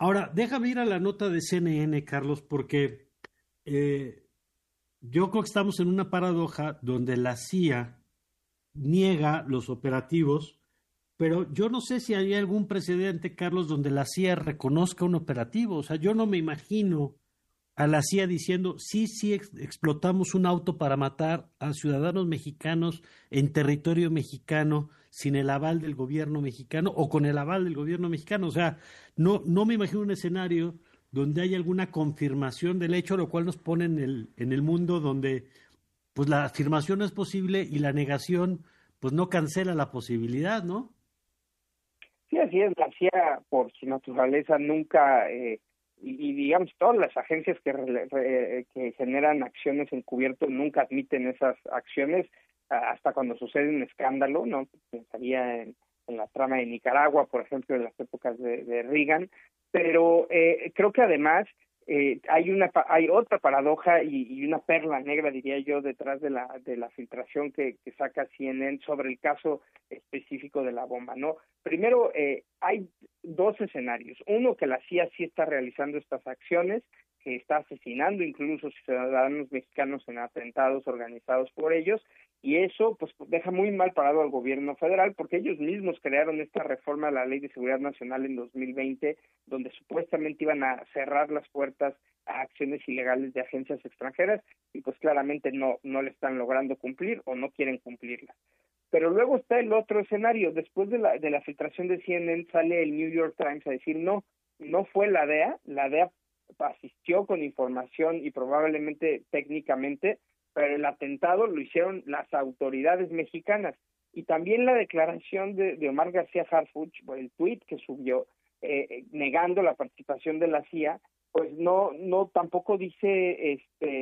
Ahora, déjame ir a la nota de CNN, Carlos, porque eh, yo creo que estamos en una paradoja donde la CIA niega los operativos, pero yo no sé si hay algún precedente, Carlos, donde la CIA reconozca un operativo. O sea, yo no me imagino a la CIA diciendo, sí, sí, explotamos un auto para matar a ciudadanos mexicanos en territorio mexicano sin el aval del gobierno mexicano o con el aval del gobierno mexicano. O sea, no me imagino un escenario donde haya alguna confirmación del hecho, lo cual nos pone en el mundo donde pues la afirmación no es posible y la negación pues no cancela la posibilidad, ¿no? Sí, así es, la CIA por su naturaleza nunca, y digamos, todas las agencias que generan acciones encubierto nunca admiten esas acciones hasta cuando sucede un escándalo, ¿no? Pensaría en la trama de Nicaragua, por ejemplo, en las épocas de Reagan, pero creo que además hay otra paradoja y una perla negra, diría yo, detrás de la filtración que saca CNN sobre el caso específico de la bomba, ¿no? Primero, hay dos escenarios. Uno, que la CIA sí está realizando estas acciones, que está asesinando incluso ciudadanos mexicanos en atentados organizados por ellos, y eso pues deja muy mal parado al gobierno federal, porque ellos mismos crearon esta reforma a la Ley de Seguridad Nacional en 2020, donde supuestamente iban a cerrar las puertas a acciones ilegales de agencias extranjeras, y pues claramente no le están logrando cumplir o no quieren cumplirla. Pero luego está el otro escenario. Después de la filtración de CNN sale el New York Times a decir no fue la DEA asistió con información y probablemente técnicamente, pero el atentado lo hicieron las autoridades mexicanas. Y también la declaración de Omar García Harfuch, el tuit que subió, negando la participación de la CIA, pues no tampoco dice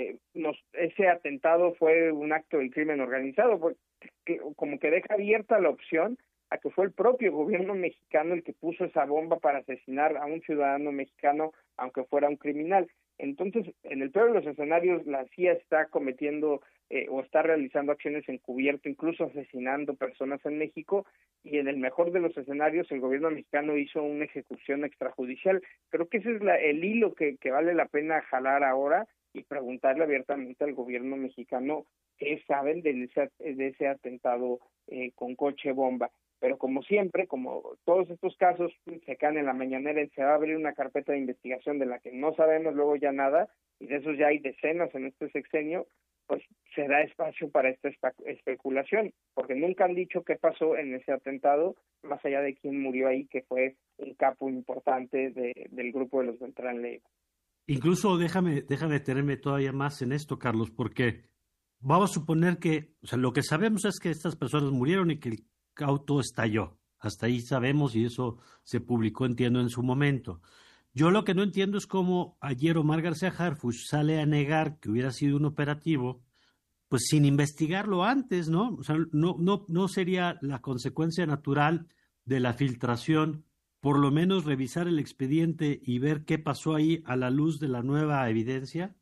ese atentado fue un acto del crimen organizado, pues, que como que deja abierta la opción a que fue el propio gobierno mexicano el que puso esa bomba para asesinar a un ciudadano mexicano, aunque fuera un criminal. Entonces, en el peor de los escenarios, la CIA está cometiendo o está realizando acciones encubierto, incluso asesinando personas en México, y en el mejor de los escenarios, el gobierno mexicano hizo una ejecución extrajudicial. Creo que ese es el hilo que vale la pena jalar ahora y preguntarle abiertamente al gobierno mexicano qué saben de ese atentado con coche bomba. Pero como siempre, como todos estos casos se caen en la mañanera, se va a abrir una carpeta de investigación de la que no sabemos luego ya nada, y de esos ya hay decenas en este sexenio, pues se da espacio para esta especulación, porque nunca han dicho qué pasó en ese atentado, más allá de quién murió ahí, que fue un capo importante del grupo de los Beltrán Leiva. Incluso déjame detenerme todavía más en esto, Carlos, porque vamos a suponer que, o sea, lo que sabemos es que estas personas murieron y que el auto estalló. Hasta ahí sabemos y eso se publicó, entiendo, en su momento. Yo lo que no entiendo es cómo ayer Omar García Harfuch sale a negar que hubiera sido un operativo, pues sin investigarlo antes, ¿no? O sea, no sería la consecuencia natural de la filtración, por lo menos revisar el expediente y ver qué pasó ahí a la luz de la nueva evidencia.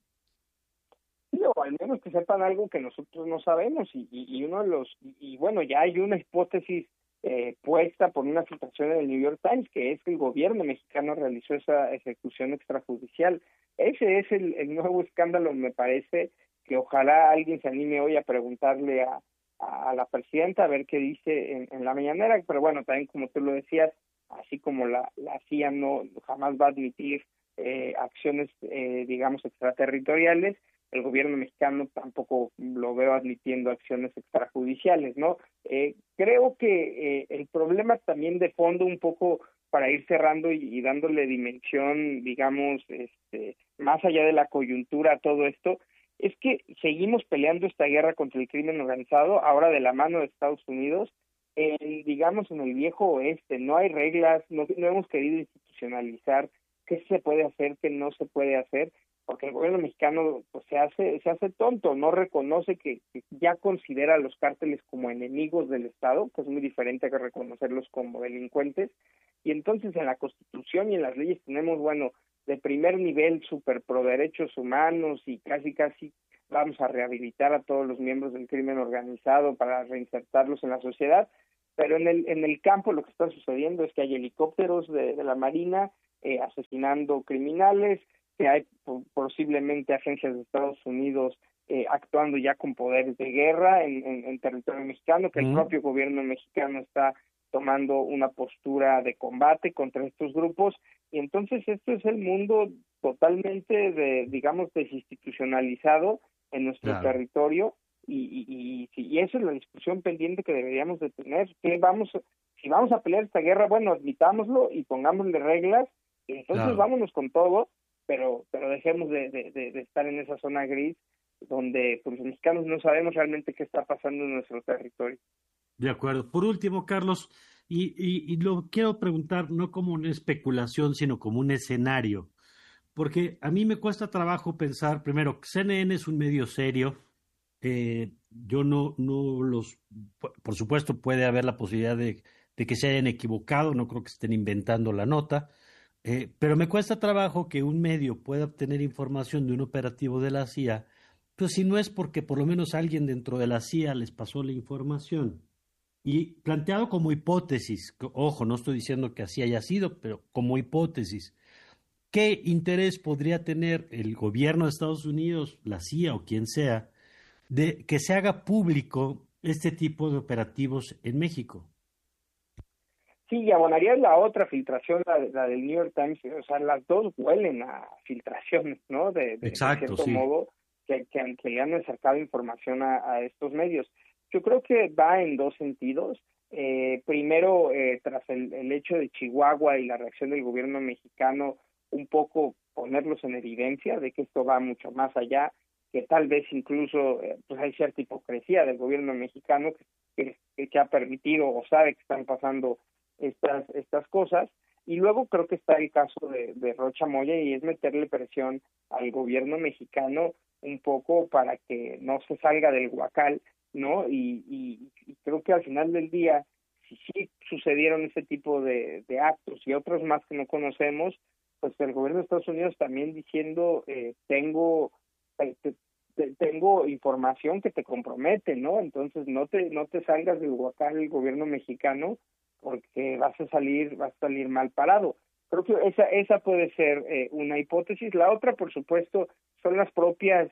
Sí, o al menos que sepan algo que nosotros no sabemos, y uno de bueno, ya hay una hipótesis puesta por una filtración en el New York Times, que es que el gobierno mexicano realizó esa ejecución extrajudicial. Ese es el nuevo escándalo, me parece, que ojalá alguien se anime hoy a preguntarle a la presidenta a ver qué dice en la mañanera, pero bueno, también como tú lo decías, así como la CIA no jamás va a admitir acciones, digamos, extraterritoriales, el gobierno mexicano tampoco lo veo admitiendo acciones extrajudiciales, ¿no? Creo que el problema también de fondo, un poco para ir cerrando y dándole dimensión, digamos, más allá de la coyuntura a todo esto, es que seguimos peleando esta guerra contra el crimen organizado, ahora de la mano de Estados Unidos, digamos, en el viejo oeste. No hay reglas, no hemos querido institucionalizar qué se puede hacer, qué no se puede hacer, porque el gobierno mexicano pues se hace tonto, no reconoce que ya considera a los cárteles como enemigos del Estado, que es muy diferente que reconocerlos como delincuentes, y entonces en la Constitución y en las leyes tenemos, bueno, de primer nivel super pro derechos humanos, y casi vamos a rehabilitar a todos los miembros del crimen organizado para reinsertarlos en la sociedad, pero en el campo lo que está sucediendo es que hay helicópteros de la Marina asesinando criminales, que hay posiblemente agencias de Estados Unidos actuando ya con poderes de guerra en territorio mexicano, que el propio gobierno mexicano está tomando una postura de combate contra estos grupos, y entonces esto es el mundo totalmente desinstitucionalizado en nuestro territorio, y eso es la discusión pendiente que deberíamos de tener. Si vamos a pelear esta guerra, bueno, admitámoslo y pongámosle reglas, y entonces vámonos con todo, pero dejemos de estar en esa zona gris donde pues, los mexicanos no sabemos realmente qué está pasando en nuestro territorio. De acuerdo. Por último, Carlos, y lo quiero preguntar no como una especulación, sino como un escenario, porque a mí me cuesta trabajo pensar, primero, que CNN es un medio serio. Yo no por supuesto puede haber la posibilidad de que se hayan equivocado, no creo que estén inventando la nota, pero me cuesta trabajo que un medio pueda obtener información de un operativo de la CIA, pues si no es porque por lo menos alguien dentro de la CIA les pasó la información. Y planteado como hipótesis, ojo, no estoy diciendo que así haya sido, pero como hipótesis, ¿qué interés podría tener el gobierno de Estados Unidos, la CIA o quien sea, de que se haga público este tipo de operativos en México? Sí, y abonaría la otra filtración, la del New York Times, o sea, las dos huelen a filtraciones, ¿no? Exacto, de cierto modo, que le han acercado información a estos medios. Yo creo que va en dos sentidos. Primero, tras el hecho de Chihuahua y la reacción del gobierno mexicano, un poco ponerlos en evidencia de que esto va mucho más allá, que tal vez incluso pues hay cierta hipocresía del gobierno mexicano que ha permitido o sabe que están pasando estas cosas. Y luego creo que está el caso de Rocha Moya, y es meterle presión al gobierno mexicano un poco para que no se salga del huacal, ¿no? Y creo que al final del día, si sí sucedieron ese tipo de actos y otros más que no conocemos, pues el gobierno de Estados Unidos también diciendo tengo información que te compromete, ¿no? Entonces no te salgas del huacal el gobierno mexicano, porque vas a salir mal parado. Creo que esa puede ser una hipótesis. La otra, por supuesto, son las propias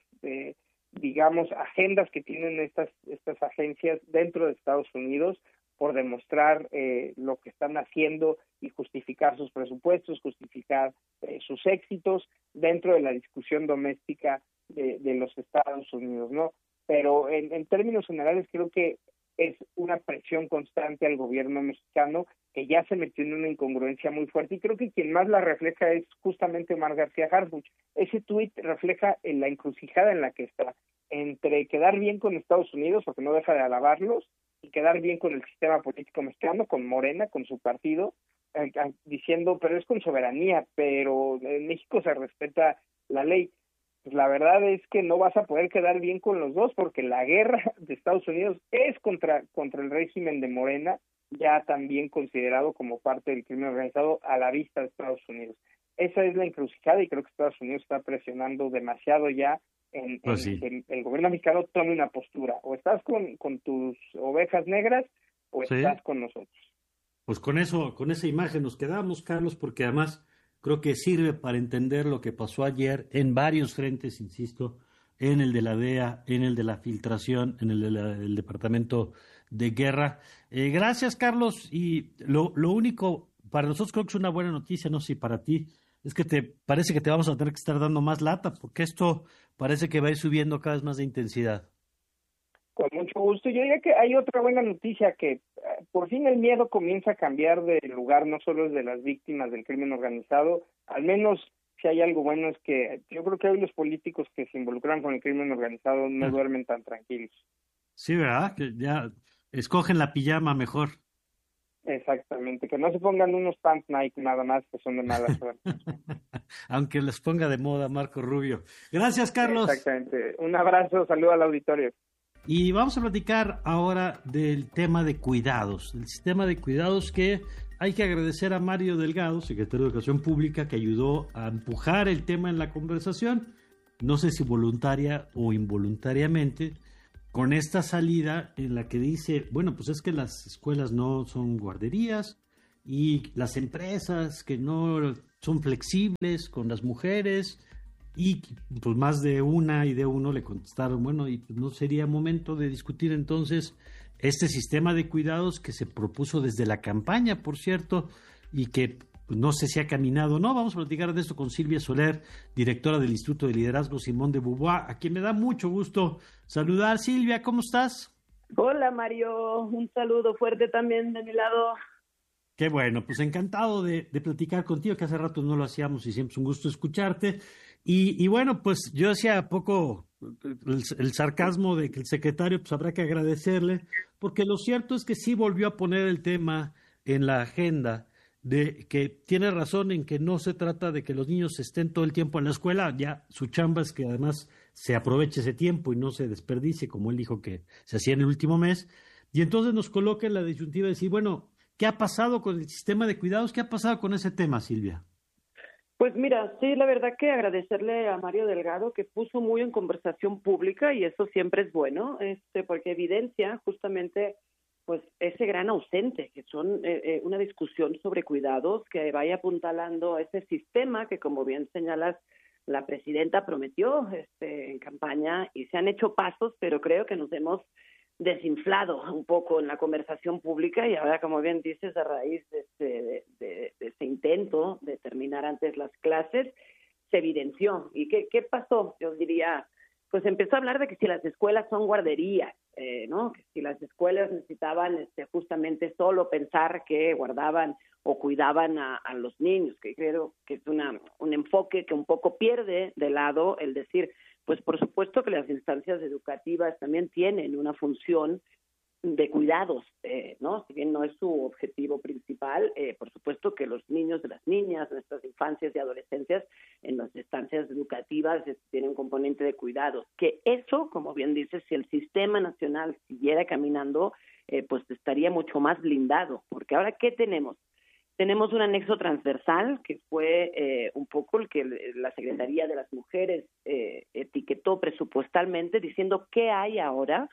agendas que tienen estas agencias dentro de Estados Unidos por demostrar lo que están haciendo y justificar sus presupuestos, justificar sus éxitos dentro de la discusión doméstica de los Estados Unidos, ¿no? Pero en términos generales creo que es una presión constante al gobierno mexicano que ya se metió en una incongruencia muy fuerte, y creo que quien más la refleja es justamente Omar García Harfuch. Ese tuit refleja en la encrucijada en la que está, entre quedar bien con Estados Unidos, porque no deja de alabarlos, y quedar bien con el sistema político mexicano, con Morena, con su partido, diciendo, pero es con soberanía, pero en México se respeta la ley. Pues la verdad es que no vas a poder quedar bien con los dos, porque la guerra de Estados Unidos es contra el régimen de Morena, ya también considerado como parte del crimen organizado a la vista de Estados Unidos. Esa es la encrucijada, y creo que Estados Unidos está presionando demasiado ya en que el gobierno mexicano tome una postura. O estás con tus ovejas negras o estás con nosotros. Pues con esa imagen nos quedamos, Carlos, porque además creo que sirve para entender lo que pasó ayer en varios frentes, insisto, en el de la DEA, en el de la filtración, en el del Departamento de Guerra. Gracias, Carlos. Y lo único, para nosotros creo que es una buena noticia, no sé si para ti, es que parece que te vamos a tener que estar dando más lata, porque esto parece que va a ir subiendo cada vez más de intensidad. Con mucho gusto. Yo diría que hay otra buena noticia, que por fin el miedo comienza a cambiar de lugar, no solo es de las víctimas del crimen organizado. Al menos si hay algo bueno es que yo creo que hoy los políticos que se involucran con el crimen organizado no duermen tan tranquilos. Sí, ¿verdad? Que ya escogen la pijama mejor. Exactamente, que no se pongan unos pants Nike nada más, que son de mala suerte. Aunque les ponga de moda Marco Rubio. Gracias, Carlos. Exactamente. Un abrazo, saludo al auditorio. Y vamos a platicar ahora del tema de cuidados, del sistema de cuidados, que hay que agradecer a Mario Delgado, secretario de Educación Pública, que ayudó a empujar el tema en la conversación, no sé si voluntaria o involuntariamente, con esta salida en la que dice, bueno, pues es que las escuelas no son guarderías, y las empresas que no son flexibles con las mujeres, y pues más de una y de uno le contestaron, bueno, y pues no sería momento de discutir entonces este sistema de cuidados que se propuso desde la campaña, por cierto, y que pues, no sé si ha caminado o no. Vamos a platicar de esto con Silvia Soler, directora del Instituto de Liderazgo Simón de Beauvoir, a quien me da mucho gusto saludar. Silvia, ¿cómo estás? Hola Mario, un saludo fuerte también de mi lado. Qué bueno, pues encantado de platicar contigo, que hace rato no lo hacíamos y siempre es un gusto escucharte. Y bueno, pues yo hacía poco el sarcasmo de que el secretario, pues habrá que agradecerle, porque lo cierto es que sí volvió a poner el tema en la agenda, de que tiene razón en que no se trata de que los niños estén todo el tiempo en la escuela, ya su chamba es que además se aproveche ese tiempo y no se desperdicie, como él dijo que se hacía en el último mes. Y entonces nos coloca en la disyuntiva de decir, bueno, ¿qué ha pasado con el sistema de cuidados? ¿Qué ha pasado con ese tema, Silvia? Pues mira, sí, la verdad que agradecerle a Mario Delgado que puso muy en conversación pública y eso siempre es bueno, porque evidencia justamente pues ese gran ausente, que son una discusión sobre cuidados que vaya apuntalando ese sistema que, como bien señalas, la presidenta prometió en campaña y se han hecho pasos, pero creo que nos hemos desinflado un poco en la conversación pública y ahora, como bien dices, a raíz de este intento de terminar antes las clases, se evidenció. ¿Y qué pasó? Yo diría, pues empezó a hablar de que si las escuelas son guarderías, ¿no? Que si las escuelas necesitaban justamente solo pensar que guardaban o cuidaban a los niños, que creo que es un enfoque que un poco pierde de lado el decir, pues por supuesto que las instancias educativas también tienen una función de cuidados, ¿no? Si bien no es su objetivo principal, por supuesto que los niños y las niñas, nuestras infancias y adolescencias en las instancias educativas tienen un componente de cuidados. Que eso, como bien dices, si el sistema nacional siguiera caminando, pues estaría mucho más blindado. Porque ahora, ¿qué tenemos? Tenemos un anexo transversal que fue un poco el que la Secretaría de las Mujeres etiquetó presupuestalmente diciendo qué hay ahora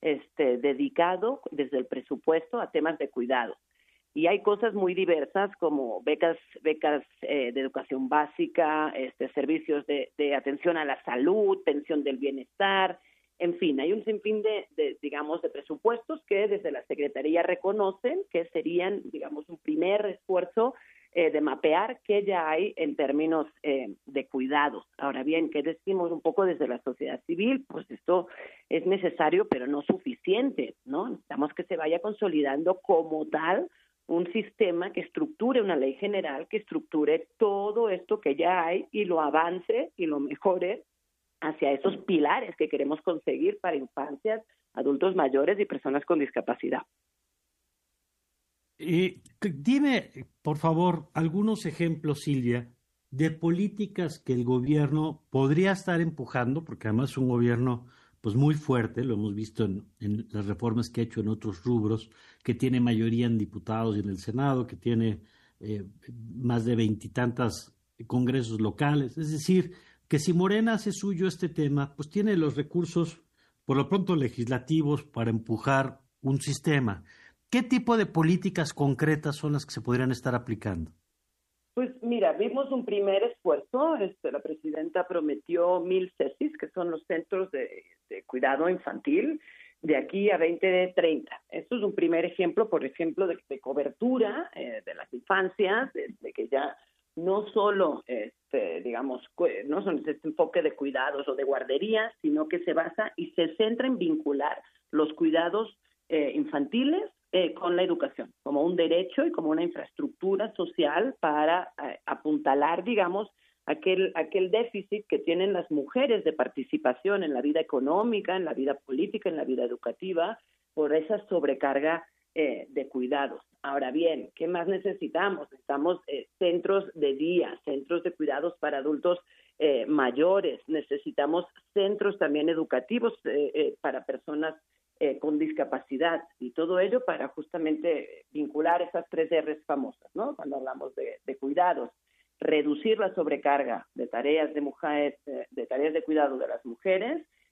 dedicado desde el presupuesto a temas de cuidado. Y hay cosas muy diversas como becas de educación básica, servicios de atención a la salud, pensión del bienestar. En fin, hay un sinfín de presupuestos que desde la Secretaría reconocen que serían, digamos, un primer esfuerzo de mapear qué ya hay en términos de cuidados. Ahora bien, ¿qué decimos un poco desde la sociedad civil? Pues esto es necesario, pero no suficiente, ¿no? Necesitamos que se vaya consolidando como tal un sistema que estructure una ley general, que estructure todo esto que ya hay y lo avance y lo mejore hacia esos pilares que queremos conseguir para infancias, adultos mayores y personas con discapacidad. Dime, por favor, algunos ejemplos, Silvia, de políticas que el gobierno podría estar empujando, porque además es un gobierno pues muy fuerte, lo hemos visto en las reformas que ha hecho en otros rubros, que tiene mayoría en diputados y en el Senado, que tiene más de veintitantas congresos locales. Es decir, que si Morena hace suyo este tema, pues tiene los recursos, por lo pronto legislativos, para empujar un sistema. ¿Qué tipo de políticas concretas son las que se podrían estar aplicando? Pues mira, vimos un primer esfuerzo. La presidenta prometió 1,000 CECIS, que son los centros de cuidado infantil, de aquí a 2030. Esto es un primer ejemplo, por ejemplo, de cobertura de las infancias, de que ya no solo, no son este enfoque de cuidados o de guarderías, sino que se basa y se centra en vincular los cuidados infantiles con la educación, como un derecho y como una infraestructura social para apuntalar, digamos, aquel déficit que tienen las mujeres de participación en la vida económica, en la vida política, en la vida educativa, por esa sobrecarga de cuidados. Ahora bien, ¿qué más necesitamos? Necesitamos centros de día, centros de cuidados para adultos mayores, necesitamos centros también educativos para personas con discapacidad y todo ello para justamente vincular esas 3 R's famosas, ¿no? Cuando hablamos de cuidados, reducir la sobrecarga de tareas de mujeres, de tareas de cuidado de las mujeres,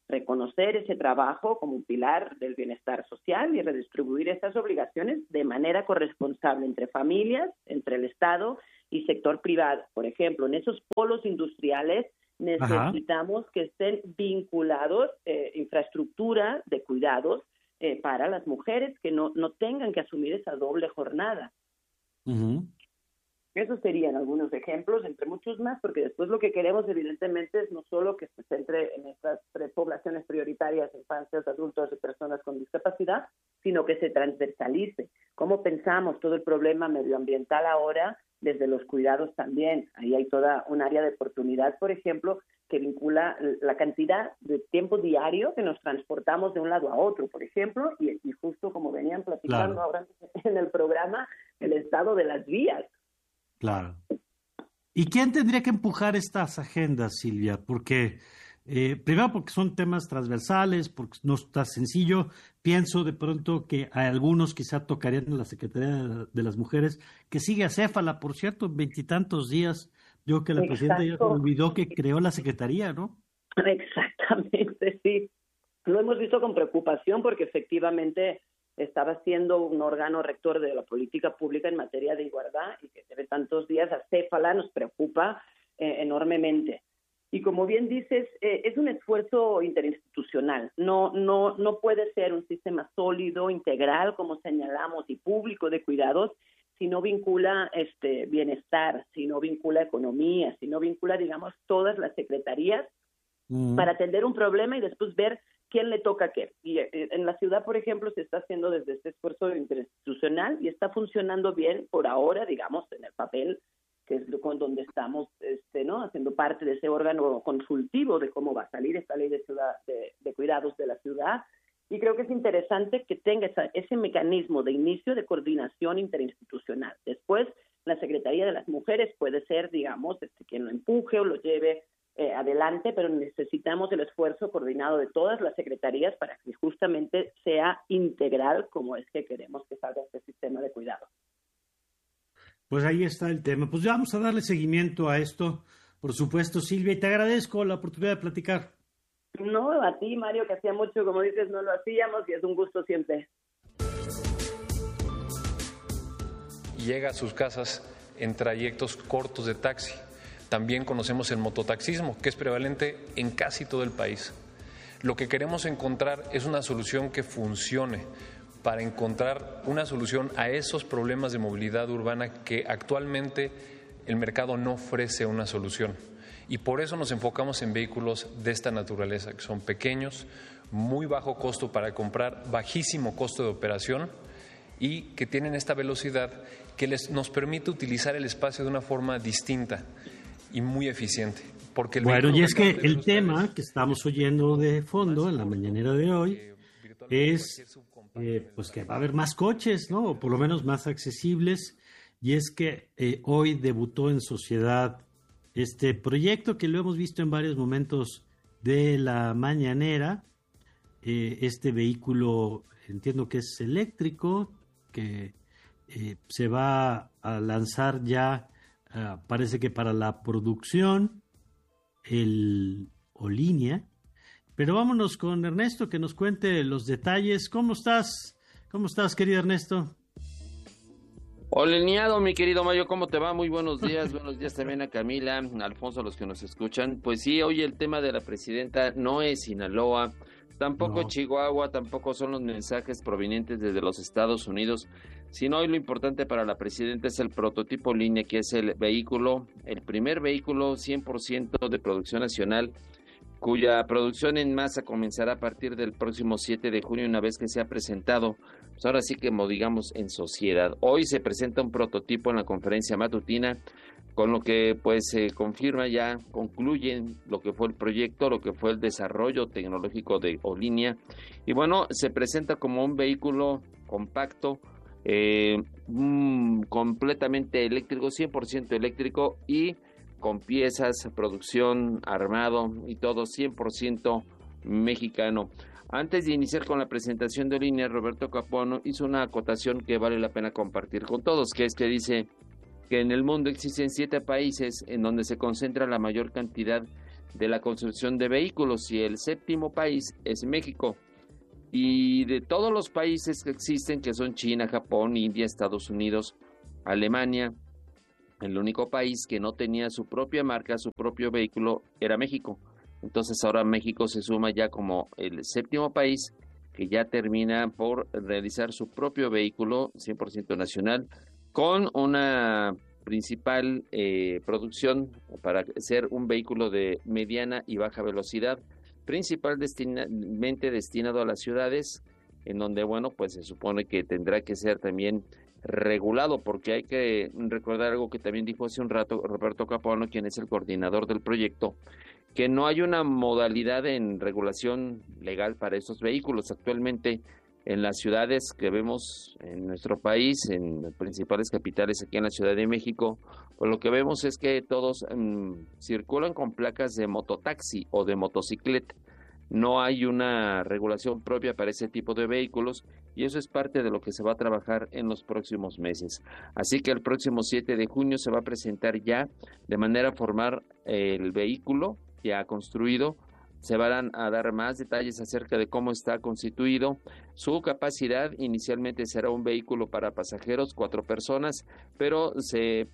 reconocer ese trabajo como un pilar del bienestar social y redistribuir esas obligaciones de manera corresponsable entre familias, entre el Estado y sector privado. Por ejemplo, en esos polos industriales necesitamos que estén vinculados infraestructura de cuidados para las mujeres que no tengan que asumir esa doble jornada. Uh-huh. Esos serían algunos ejemplos, entre muchos más, porque después lo que queremos, evidentemente, es no solo que se centre en estas tres poblaciones prioritarias, infancias, adultos y personas con discapacidad, sino que se transversalice. ¿Cómo pensamos todo el problema medioambiental ahora desde los cuidados también? Ahí hay toda un área de oportunidad, por ejemplo, que vincula la cantidad de tiempo diario que nos transportamos de un lado a otro, por ejemplo, y justo como venían platicando ahora en el programa, el estado de las vías. Claro. ¿Y quién tendría que empujar estas agendas, Silvia? Porque, primero, porque son temas transversales, porque no está sencillo. Pienso de pronto que a algunos quizá tocarían en la Secretaría de las Mujeres, que sigue acéfala, por cierto, 20 y tantos días. Yo creo que la presidenta ya se olvidó que creó la Secretaría, ¿no? Exactamente, sí. Lo hemos visto con preocupación porque efectivamente estaba siendo un órgano rector de la política pública en materia de igualdad y que lleve tantos días acéfala nos preocupa enormemente. Y como bien dices, es un esfuerzo interinstitucional. No puede ser un sistema sólido, integral, como señalamos, y público de cuidados, si no vincula bienestar, si no vincula economía, si no vincula, digamos, todas las secretarías para atender un problema y después ver quién le toca qué. Y en la ciudad, por ejemplo, se está haciendo desde este esfuerzo interinstitucional y está funcionando bien por ahora, digamos, en el papel, que es donde estamos haciendo parte de ese órgano consultivo de cómo va a salir esta ley de cuidados de la ciudad. Y creo que es interesante que tenga ese mecanismo de inicio de coordinación interinstitucional. Después, la Secretaría de las Mujeres puede ser, digamos, quien lo empuje o lo lleve adelante, pero necesitamos el esfuerzo coordinado de todas las secretarías para que justamente sea integral como es que queremos que salga este sistema de cuidado. Pues ahí está el tema. Pues ya vamos a darle seguimiento a esto, por supuesto, Silvia, y te agradezco la oportunidad de platicar. No, a ti, Mario, que hacía mucho, como dices, no lo hacíamos y es un gusto siempre. Llega a sus casas en trayectos cortos de taxi. También conocemos el mototaxismo, que es prevalente en casi todo el país. Lo que queremos encontrar es una solución que funcione, para encontrar una solución a esos problemas de movilidad urbana que actualmente el mercado no ofrece una solución. Y por eso nos enfocamos en vehículos de esta naturaleza, que son pequeños, muy bajo costo para comprar, bajísimo costo de operación y que tienen esta velocidad que nos permite utilizar el espacio de una forma distinta y muy eficiente. Porque y es que el tema que estamos oyendo de fondo en la mañanera de hoy es pues que va a haber más coches, ¿no? O por lo menos más accesibles. Y es que hoy debutó en sociedad este proyecto que lo hemos visto en varios momentos de la mañanera. Este vehículo, entiendo que es eléctrico, que se va a lanzar ya, parece que para la producción, o línea. Pero vámonos con Ernesto, que nos cuente los detalles. ¿Cómo estás? ¿Cómo estás, querido Ernesto? Hola, Niado, mi querido Mayo, ¿cómo te va? Muy buenos días. Buenos días también a Camila, a Alfonso, a los que nos escuchan. Pues sí, hoy el tema de la presidenta no es Sinaloa, tampoco Chihuahua, tampoco son los mensajes provenientes desde los Estados Unidos, sino hoy lo importante para la presidenta es el prototipo línea, que es el vehículo, el primer vehículo 100% de producción nacional, cuya producción en masa comenzará a partir del próximo 7 de junio, una vez que sea presentado, pues ahora sí que digamos en sociedad. Hoy se presenta un prototipo en la conferencia matutina, con lo que pues se confirma ya, concluyen lo que fue el proyecto, lo que fue el desarrollo tecnológico de Olínea, y bueno, se presenta como un vehículo compacto, completamente eléctrico, 100% eléctrico y con piezas, producción, armado y todo 100% mexicano. Antes de iniciar con la presentación de Olínea, Roberto Capuano hizo una acotación que vale la pena compartir con todos, que es que dice que en el mundo existen 7 países en donde se concentra la mayor cantidad de la construcción de vehículos, y el 7º país es México. Y de todos los países que existen, que son China, Japón, India, Estados Unidos, Alemania, el único país que no tenía su propia marca, su propio vehículo, era México. Entonces ahora México se suma ya como el 7º país que ya termina por realizar su propio vehículo 100% nacional, con una principal producción para ser un vehículo de mediana y baja velocidad, principalmente destinado a las ciudades, en donde, bueno, pues se supone que tendrá que ser también regulado, porque hay que recordar algo que también dijo hace un rato Roberto Capone, quien es el coordinador del proyecto, que no hay una modalidad en regulación legal para estos vehículos. Actualmente en las ciudades que vemos en nuestro país, en las principales capitales, aquí en la Ciudad de México, pues lo que vemos es que todos circulan con placas de mototaxi o de motocicleta. No hay una regulación propia para ese tipo de vehículos, y eso es parte de lo que se va a trabajar en los próximos meses. Así que el próximo 7 de junio se va a presentar ya de manera formal el vehículo ya construido. Se van a dar más detalles acerca de cómo está constituido. Su capacidad inicialmente será un vehículo para pasajeros, 4 personas, pero se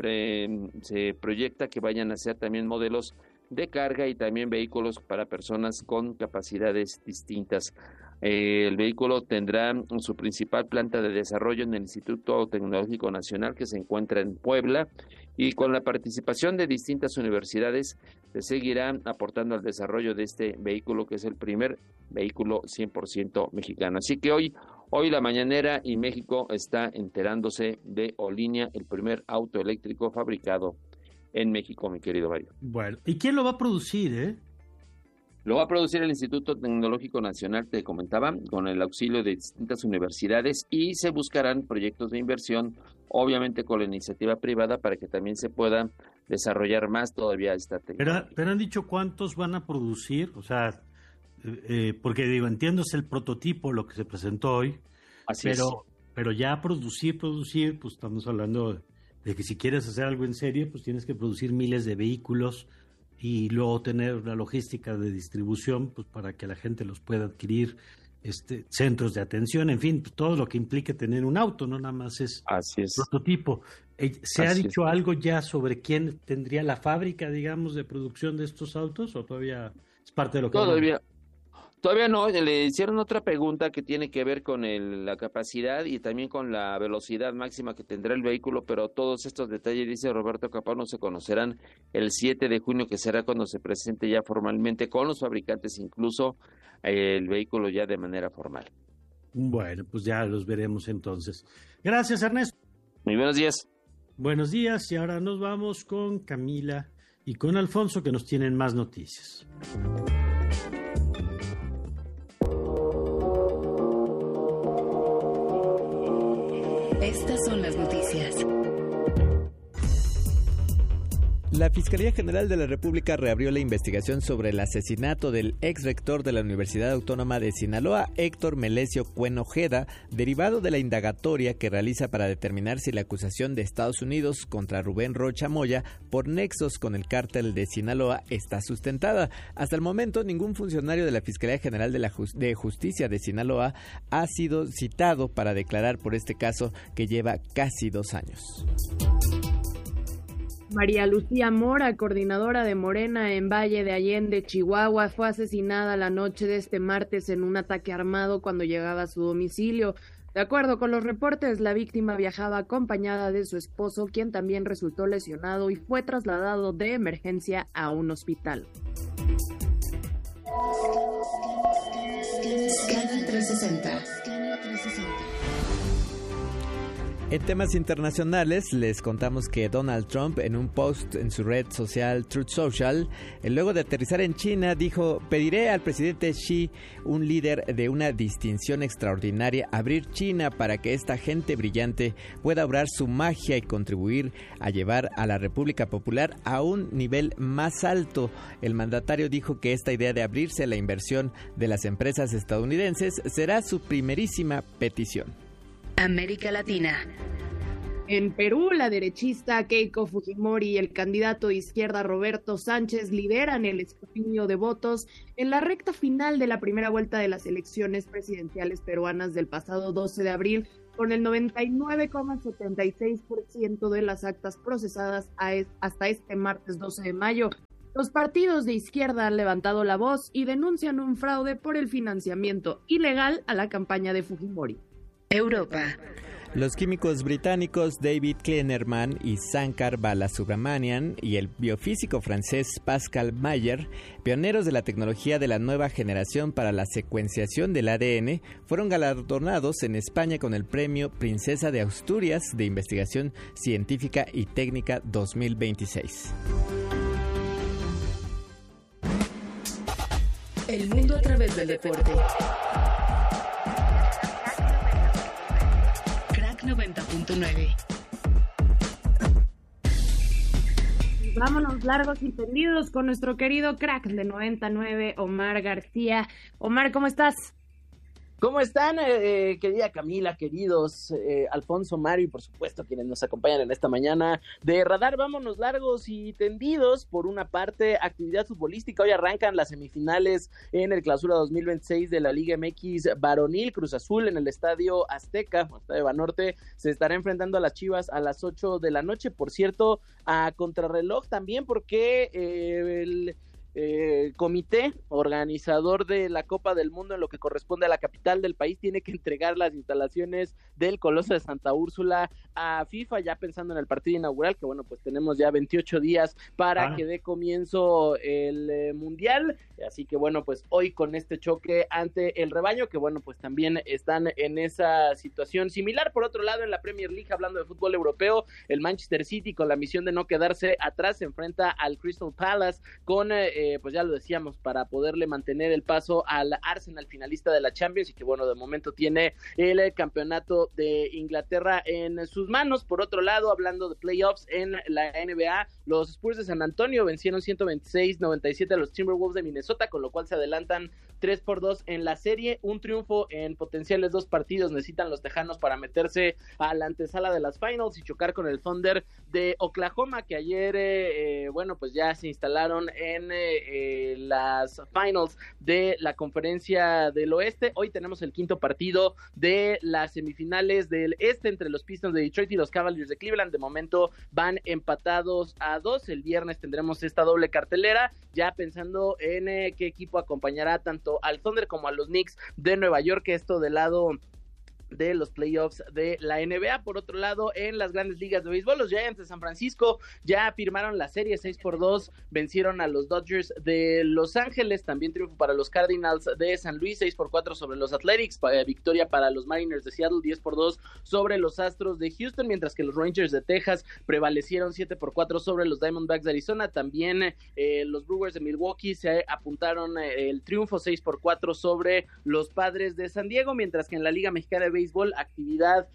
proyecta que vayan a ser también modelos de carga y también vehículos para personas con capacidades distintas. El vehículo tendrá su principal planta de desarrollo en el Instituto Tecnológico Nacional, que se encuentra en Puebla, y con la participación de distintas universidades se seguirá aportando al desarrollo de este vehículo, que es el primer vehículo 100% mexicano. Así que hoy la mañanera y México está enterándose de Olinia, el primer auto eléctrico fabricado en México, mi querido Mario. Bueno, ¿y quién lo va a producir, Lo va a producir el Instituto Tecnológico Nacional, te comentaba, con el auxilio de distintas universidades, y se buscarán proyectos de inversión, obviamente con la iniciativa privada, para que también se pueda desarrollar más todavía esta tecnología. Pero han dicho cuántos van a producir, o sea, porque digo, entiendo es el prototipo lo que se presentó hoy, Así pero ya producir, pues estamos hablando de que si quieres hacer algo en serie, pues tienes que producir miles de vehículos y luego tener una logística de distribución, pues para que la gente los pueda adquirir, centros de atención, en fin, pues, todo lo que implique tener un auto, no nada más es prototipo. ¿Se ha dicho algo ya sobre quién tendría la fábrica, digamos, de producción de estos autos, o todavía es parte de lo que... Todavía no, le hicieron otra pregunta que tiene que ver con la capacidad y también con la velocidad máxima que tendrá el vehículo, pero todos estos detalles, dice Roberto Capone, se conocerán el 7 de junio, que será cuando se presente ya formalmente con los fabricantes, incluso el vehículo ya de manera formal. Bueno, pues ya los veremos entonces. Gracias, Ernesto. Muy buenos días. Buenos días, y ahora nos vamos con Camila y con Alfonso, que nos tienen más noticias. Estas son las noticias. La Fiscalía General de la República reabrió la investigación sobre el asesinato del ex rector de la Universidad Autónoma de Sinaloa, Héctor Melesio Cuen Ojeda, derivado de la indagatoria que realiza para determinar si la acusación de Estados Unidos contra Rubén Rocha Moya por nexos con el cártel de Sinaloa está sustentada. Hasta el momento, ningún funcionario de la Fiscalía General de Justicia de Sinaloa ha sido citado para declarar por este caso que lleva casi 2 años. María Lucía Mora, coordinadora de Morena en Valle de Allende, Chihuahua, fue asesinada la noche de este martes en un ataque armado cuando llegaba a su domicilio. De acuerdo con los reportes, la víctima viajaba acompañada de su esposo, quien también resultó lesionado y fue trasladado de emergencia a un hospital. Canal 360. En temas internacionales, les contamos que Donald Trump, en un post en su red social Truth Social, luego de aterrizar en China, dijo: pediré al presidente Xi, un líder de una distinción extraordinaria, abrir China para que esta gente brillante pueda obrar su magia y contribuir a llevar a la República Popular a un nivel más alto. El mandatario dijo que esta idea de abrirse a la inversión de las empresas estadounidenses será su primerísima petición. América Latina. En Perú, la derechista Keiko Fujimori y el candidato de izquierda Roberto Sánchez lideran el escrutinio de votos en la recta final de la primera vuelta de las elecciones presidenciales peruanas del pasado 12 de abril, con el 99,76% de las actas procesadas hasta este martes 12 de mayo. Los partidos de izquierda han levantado la voz y denuncian un fraude por el financiamiento ilegal a la campaña de Fujimori. Europa. Los químicos británicos David Kleinerman y Sankar Balasubramanian y el biofísico francés Pascal Mayer, pioneros de la tecnología de la nueva generación para la secuenciación del ADN, fueron galardonados en España con el premio Princesa de Asturias de Investigación Científica y Técnica 2026. El mundo a través del deporte. 90.9. Vámonos largos y tendidos con nuestro querido crack de 99, Omar García. Omar, ¿cómo estás? ¿Cómo están, querida Camila, queridos Alfonso, Mario y por supuesto quienes nos acompañan en esta mañana de Radar? Vámonos largos y tendidos. Por una parte, actividad futbolística. Hoy arrancan las semifinales en el Clausura 2026 de la Liga MX varonil. Cruz Azul en el Estadio Azteca, Estadio Banorte, se estará enfrentando a las Chivas a las 8 de la noche. Por cierto, a contrarreloj también, porque el comité organizador de la Copa del Mundo en lo que corresponde a la capital del país tiene que entregar las instalaciones del Coloso de Santa Úrsula a FIFA, ya pensando en el partido inaugural, que bueno, pues tenemos ya 28 días para que dé comienzo el Mundial, así que bueno, pues hoy con este choque ante el rebaño, que bueno, pues también están en esa situación similar. Por otro lado, en la Premier League, hablando de fútbol europeo, el Manchester City, con la misión de no quedarse atrás, se enfrenta al Crystal Palace con pues ya lo decíamos, para poderle mantener el paso al Arsenal, finalista de la Champions, y que bueno, de momento tiene el campeonato de Inglaterra en sus manos. Por otro lado, hablando de playoffs en la NBA, los Spurs de San Antonio vencieron 126-97 a los Timberwolves de Minnesota, con lo cual se adelantan 3-2 en la serie. Un triunfo en potenciales 2 partidos necesitan los tejanos para meterse a la antesala de las finals y chocar con el Thunder de Oklahoma, que ayer bueno, pues ya se instalaron en las finals de la Conferencia del Oeste. Hoy tenemos el quinto partido de las semifinales del Este entre los Pistons de Detroit y los Cavaliers de Cleveland. De momento van empatados a 2. El viernes tendremos esta doble cartelera, ya pensando en qué equipo acompañará tanto al Thunder como a los Knicks de Nueva York, esto del lado de los playoffs de la NBA. Por otro lado, en las grandes ligas de béisbol, los Giants de San Francisco ya firmaron la serie 6-2, vencieron a los Dodgers de Los Ángeles. También triunfo para los Cardinals de San Luis, 6-4 sobre los Athletics, victoria para los Mariners de Seattle, 10-2 sobre los Astros de Houston, mientras que los Rangers de Texas prevalecieron 7-4 sobre los Diamondbacks de Arizona. También los Brewers de Milwaukee se apuntaron el triunfo, 6-4 sobre los Padres de San Diego, mientras que en la Liga Mexicana de Béisbol, actividad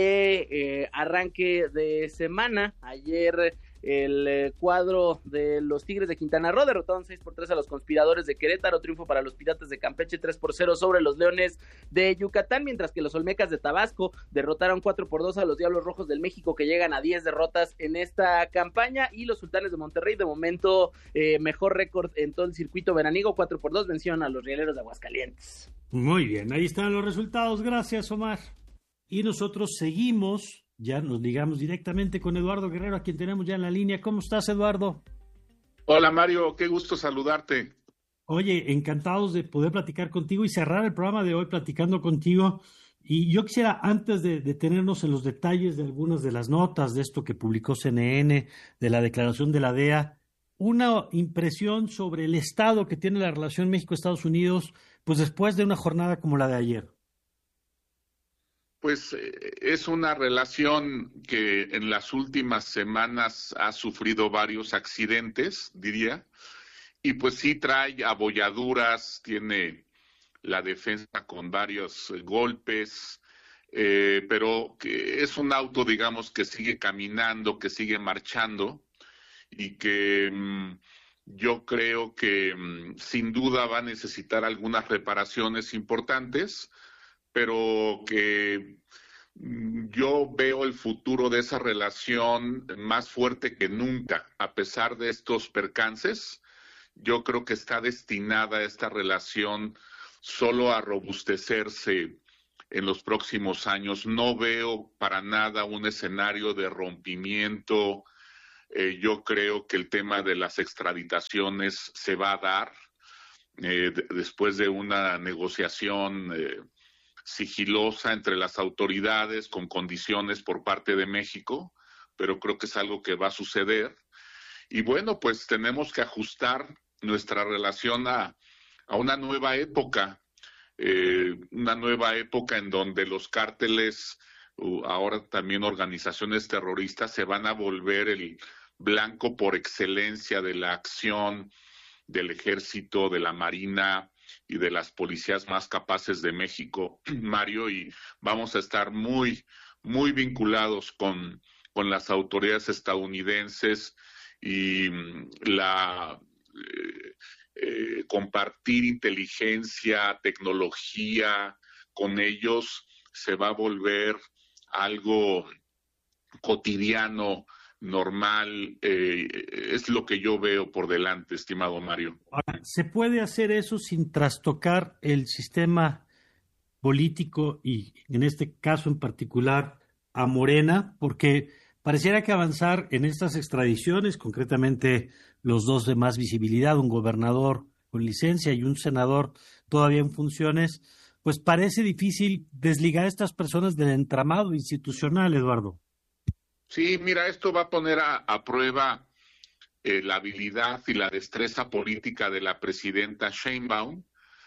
de arranque de semana. Ayer el cuadro de los Tigres de Quintana Roo derrotaron 6-3 a los Conspiradores de Querétaro, triunfo para los Piratas de Campeche, 3-0 sobre los Leones de Yucatán, mientras que los Olmecas de Tabasco derrotaron 4-2 a los Diablos Rojos del México, que llegan a 10 derrotas en esta campaña, y los Sultanes de Monterrey, de momento mejor récord en todo el circuito veraniego, 4-2 vencieron a los Rieleros de Aguascalientes. Muy bien, ahí están los resultados, gracias Omar. Y nosotros seguimos, ya nos ligamos directamente con Eduardo Guerrero, a quien tenemos ya en la línea. ¿Cómo estás, Eduardo? Hola Mario, qué gusto saludarte. Oye, encantados de poder platicar contigo y cerrar el programa de hoy platicando contigo. Y yo quisiera, antes de detenernos en los detalles de algunas de las notas de esto que publicó CNN, de la declaración de la DEA, una impresión sobre el estado que tiene la relación México-Estados Unidos, pues después de una jornada como la de ayer. Pues es una relación que en las últimas semanas ha sufrido varios accidentes, diría, y pues sí trae abolladuras, tiene la defensa con varios golpes, pero que es un auto, digamos, que sigue caminando, que sigue marchando, y que yo creo que sin duda va a necesitar algunas reparaciones importantes, pero que Yo veo el futuro de esa relación más fuerte que nunca, a pesar de estos percances. Yo creo que está destinada esta relación solo a robustecerse en los próximos años. No veo para nada un escenario de rompimiento. Yo creo que el tema de las extraditaciones se va a dar después de una negociación sigilosa entre las autoridades con condiciones por parte de México, pero creo que es algo que va a suceder. Y bueno, pues tenemos que ajustar nuestra relación a una nueva época en donde los cárteles, ahora también organizaciones terroristas, se van a volver el blanco por excelencia de la acción del ejército, de la marina y de las policías más capaces de México, Mario, y vamos a estar muy, muy vinculados con las autoridades estadounidenses y compartir inteligencia, tecnología con ellos se va a volver algo cotidiano, normal, es lo que yo veo por delante, estimado Mario. Ahora, ¿se puede hacer eso sin trastocar el sistema político y en este caso en particular a Morena? Porque pareciera que avanzar en estas extradiciones, concretamente los dos de más visibilidad, un gobernador con licencia y un senador todavía en funciones, pues parece difícil desligar a estas personas del entramado institucional, Eduardo. Sí, mira, esto va a poner a prueba la habilidad y la destreza política de la presidenta Sheinbaum.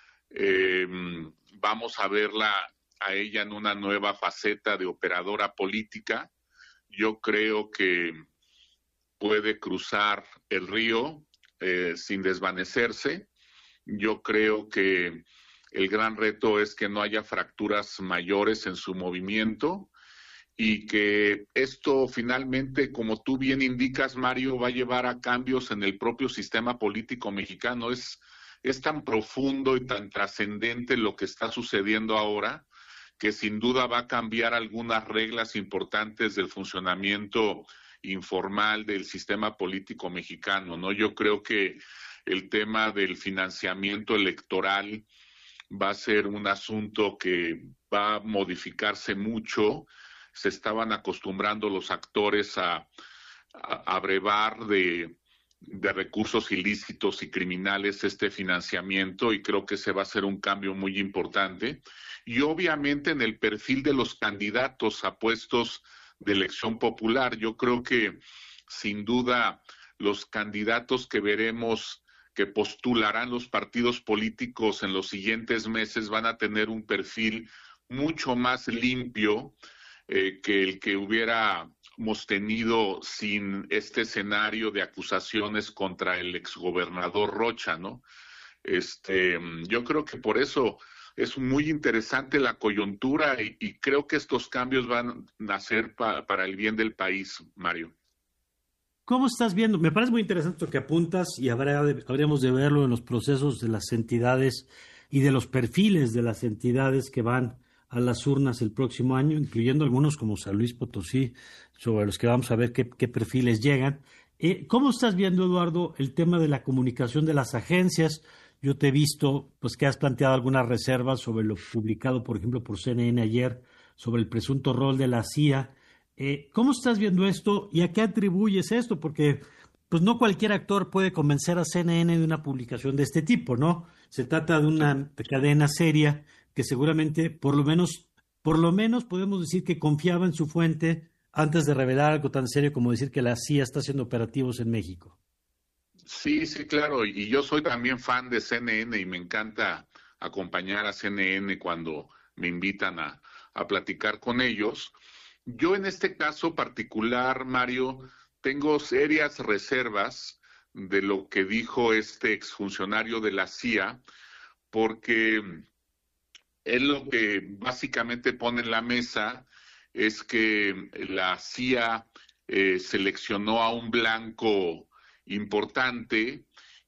Vamos a verla a ella en una nueva faceta de operadora política. Yo creo que puede cruzar el río sin desvanecerse. Yo creo que el gran reto es que no haya fracturas mayores en su movimiento y que esto finalmente, como tú bien indicas, Mario, va a llevar a cambios en el propio sistema político mexicano. Es tan profundo y tan trascendente lo que está sucediendo ahora que sin duda va a cambiar algunas reglas importantes del funcionamiento informal del sistema político mexicano, ¿no? Yo creo que el tema del financiamiento electoral va a ser un asunto que va a modificarse mucho. Se estaban acostumbrando los actores a brevar de recursos ilícitos y criminales este financiamiento, y creo que ese va a ser un cambio muy importante. Y obviamente en el perfil de los candidatos a puestos de elección popular, yo creo que sin duda los candidatos que veremos que postularán los partidos políticos en los siguientes meses van a tener un perfil mucho más limpio que el que hubiéramos tenido sin este escenario de acusaciones contra el exgobernador Rocha, ¿no? Yo creo que por eso es muy interesante la coyuntura y creo que estos cambios van a ser para el bien del país, Mario. ¿Cómo estás viendo? Me parece muy interesante lo que apuntas y habríamos de verlo en los procesos de las entidades y de los perfiles de las entidades que van a las urnas el próximo año, incluyendo algunos como San Luis Potosí, sobre los que vamos a ver qué perfiles llegan. ¿Cómo estás viendo, Eduardo, el tema de la comunicación de las agencias? Yo te he visto pues que has planteado algunas reservas sobre lo publicado, por ejemplo, por CNN ayer, sobre el presunto rol de la CIA. ¿Cómo estás viendo esto y a qué atribuyes esto? Porque pues no cualquier actor puede convencer a CNN de una publicación de este tipo, ¿no? Se trata de una cadena seria que seguramente, por lo menos podemos decir que confiaba en su fuente antes de revelar algo tan serio como decir que la CIA está haciendo operativos en México. Sí, claro, y yo soy también fan de CNN y me encanta acompañar a CNN cuando me invitan a platicar con ellos. Yo en este caso particular, Mario, tengo serias reservas de lo que dijo este exfuncionario de la CIA, porque él lo que básicamente pone en la mesa es que la CIA seleccionó a un blanco importante,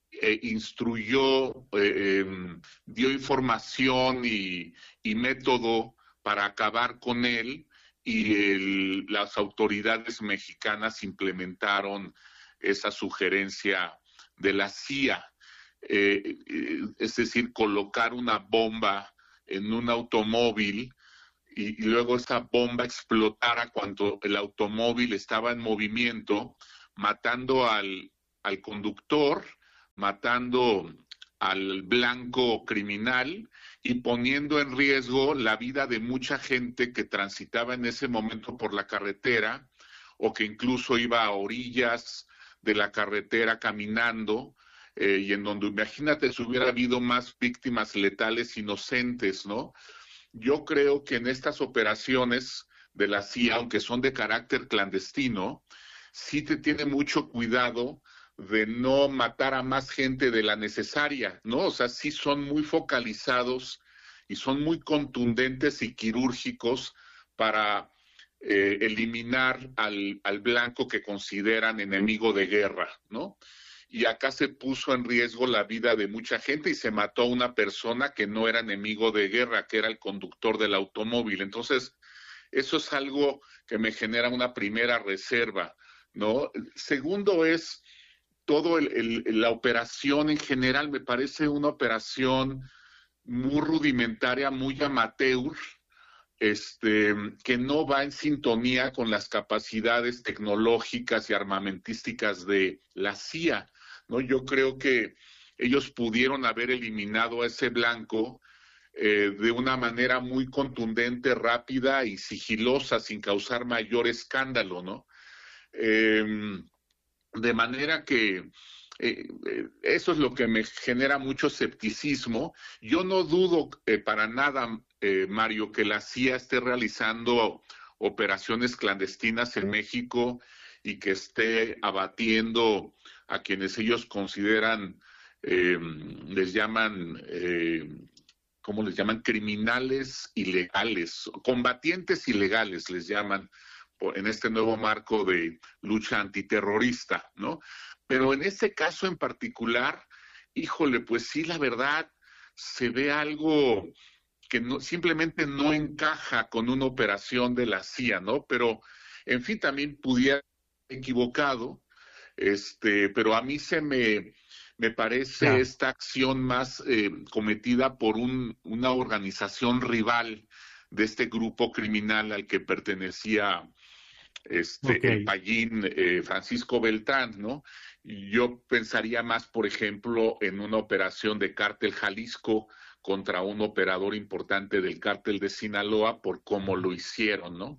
instruyó, dio información y método para acabar con él, y las autoridades mexicanas implementaron esa sugerencia de la CIA, es decir, colocar una bomba en un automóvil y luego esa bomba explotara cuando el automóvil estaba en movimiento, matando al conductor, matando al blanco criminal y poniendo en riesgo la vida de mucha gente que transitaba en ese momento por la carretera o que incluso iba a orillas de la carretera caminando, y en donde, imagínate, si hubiera habido más víctimas letales inocentes, ¿no? Yo creo que en estas operaciones de la CIA, aunque son de carácter clandestino, sí te tiene mucho cuidado de no matar a más gente de la necesaria, ¿no? O sea, sí son muy focalizados y son muy contundentes y quirúrgicos para eliminar al blanco que consideran enemigo de guerra, ¿no? Y acá se puso en riesgo la vida de mucha gente y se mató a una persona que no era enemigo de guerra, que era el conductor del automóvil. Entonces, eso es algo que me genera una primera reserva, ¿no? Segundo es todo la operación en general. Me parece una operación muy rudimentaria, muy amateur, que no va en sintonía con las capacidades tecnológicas y armamentísticas de la CIA, ¿no? Yo creo que ellos pudieron haber eliminado a ese blanco de una manera muy contundente, rápida y sigilosa, sin causar mayor escándalo, ¿no? De manera que eso es lo que me genera mucho escepticismo. Yo no dudo para nada, Mario, que la CIA esté realizando operaciones clandestinas en México y que esté abatiendo a quienes ellos consideran, les llaman, ¿cómo les llaman? Criminales ilegales, combatientes ilegales les llaman, en este nuevo marco de lucha antiterrorista, ¿no? Pero en ese caso en particular, híjole, pues sí, la verdad, se ve algo que no, simplemente no encaja con una operación de la CIA, ¿no? Pero, en fin, también pudiera estar equivocado, pero a mí me parece esta acción más cometida por una organización rival de este grupo criminal al que pertenecía el payín Francisco Beltrán, ¿no? Yo pensaría más, por ejemplo, en una operación de Cártel Jalisco contra un operador importante del Cártel de Sinaloa por cómo lo hicieron, ¿no?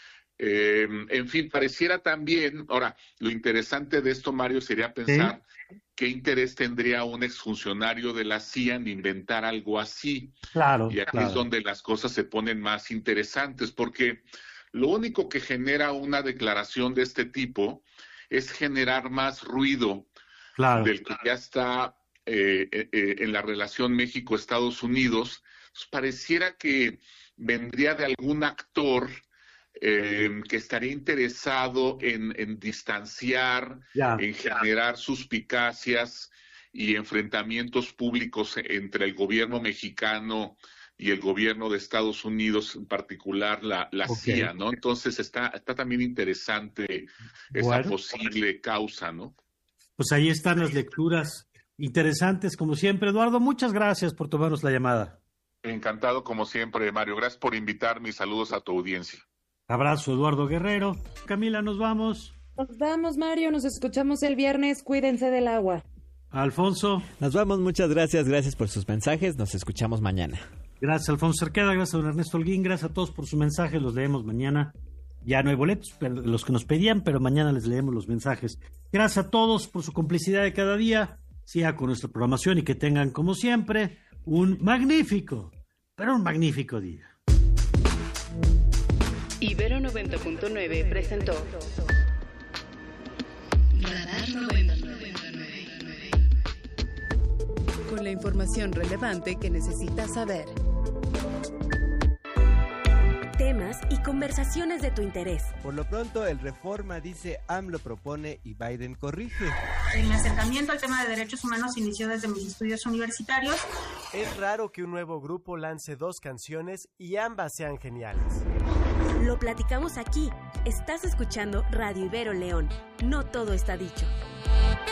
En fin, pareciera también, ahora, lo interesante de esto, Mario, sería pensar qué interés tendría un exfuncionario de la CIA en inventar algo así. Claro. Y aquí es donde las cosas se ponen más interesantes, porque lo único que genera una declaración de este tipo es generar más ruido del que ya está en la relación México-Estados Unidos. Pareciera que vendría de algún actor que estaría interesado en distanciar, en generar suspicacias y enfrentamientos públicos entre el gobierno mexicano y el gobierno de Estados Unidos, en particular la CIA, ¿no? Entonces está también interesante esa posible causa, ¿no? Pues ahí están las lecturas interesantes, como siempre. Eduardo, muchas gracias por tomarnos la llamada. Encantado, como siempre, Mario. Gracias por invitarme y saludos a tu audiencia. Abrazo, Eduardo Guerrero. Camila, nos vamos. Nos vamos, Mario. Nos escuchamos el viernes. Cuídense del agua. Alfonso. Nos vamos. Muchas gracias. Gracias por sus mensajes. Nos escuchamos mañana. Gracias, Alfonso Cerqueda. Gracias a don Ernesto Holguín. Gracias a todos por sus mensajes. Los leemos mañana. Ya no hay boletos, pero los que nos pedían, pero mañana les leemos los mensajes. Gracias a todos por su complicidad de cada día. Siga con nuestra programación y que tengan, como siempre, un magnífico día. Ibero 90.9 presentó Radar 99. Con la información relevante que necesitas saber. Temas y conversaciones de tu interés. Por lo pronto, el Reforma dice AMLO propone y Biden corrige. Mi acercamiento al tema de derechos humanos inició desde mis estudios universitarios. Es raro que un nuevo grupo lance 2 canciones y ambas sean geniales. Lo platicamos aquí. Estás escuchando Radio Ibero León. No todo está dicho.